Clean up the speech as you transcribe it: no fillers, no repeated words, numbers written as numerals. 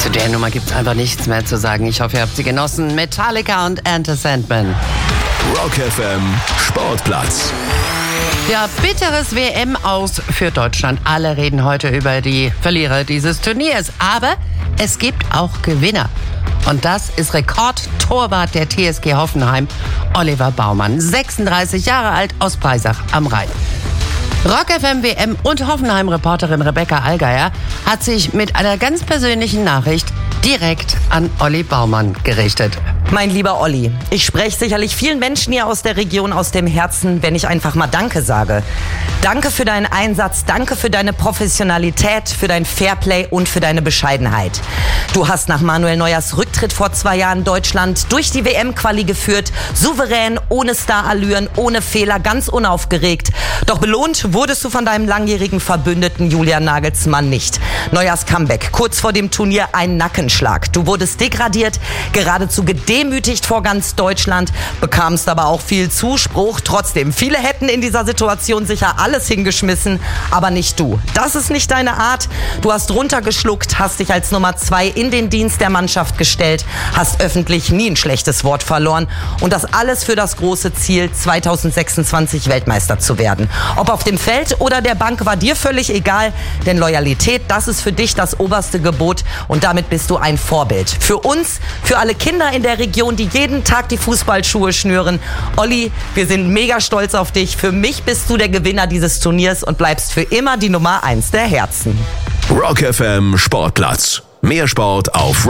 Zu der Nummer gibt's einfach nichts mehr zu sagen. Ich hoffe, ihr habt sie genossen. Metallica und Enter Sandman. Rock FM Sportplatz. Ja, bitteres WM-Aus für Deutschland. Alle reden heute über die Verlierer dieses Turniers. Aber es gibt auch Gewinner. Und das ist Rekordtorwart der TSG Hoffenheim, Oliver Baumann. 36 Jahre alt, aus Breisach am Rhein. Rock FM WM und Hoffenheim-Reporterin Rebecca Allgeier hat sich mit einer ganz persönlichen Nachricht direkt an Olli Baumann gerichtet. Mein lieber Olli, ich spreche sicherlich vielen Menschen hier aus der Region aus dem Herzen, wenn ich einfach mal Danke sage. Danke für deinen Einsatz, danke für deine Professionalität, für dein Fairplay und für deine Bescheidenheit. Du hast nach Manuel Neuers Rücktritt vor 2 Jahren Deutschland durch die WM-Quali geführt, souverän, ohne Starallüren, ohne Fehler, ganz unaufgeregt. Doch belohnt wurdest du von deinem langjährigen Verbündeten Julian Nagelsmann nicht. Neuers Comeback, kurz vor dem Turnier ein Nackenschlag. Du wurdest degradiert, geradezu gedemütigt vor ganz Deutschland, bekamst aber auch viel Zuspruch. Trotzdem, viele hätten in dieser Situation sicher alles hingeschmissen, aber nicht du. Das ist nicht deine Art. Du hast runtergeschluckt, hast dich als Nummer 2 in den Dienst der Mannschaft gestellt, hast öffentlich nie ein schlechtes Wort verloren und das alles für das große Ziel, 2026 Weltmeister zu werden. Ob auf dem Feld oder der Bank war dir völlig egal, denn Loyalität, das ist für dich das oberste Gebot und damit bist du ein Vorbild. Für uns, für alle Kinder in der Region, die jeden Tag die Fußballschuhe schnüren. Olli, wir sind mega stolz auf dich. Für mich bist du der Gewinner dieses Turniers und bleibst für immer die Nummer 1 der Herzen. Rock FM Sportplatz. Mehr Sport auf